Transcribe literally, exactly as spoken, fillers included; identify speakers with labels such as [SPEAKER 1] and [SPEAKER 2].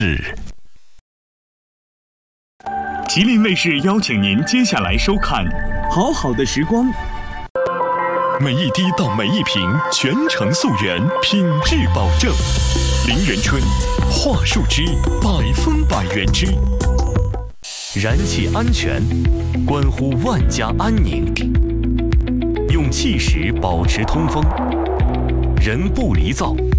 [SPEAKER 1] 日。
[SPEAKER 2] 吉林卫视邀请您接下来收看《好好的时光》，
[SPEAKER 1] 每一滴到每一瓶全程溯源，品质保证。零元春，桦树汁，百分百原汁。燃气安全，关乎万家安宁。用气石保持通风，人不离灶，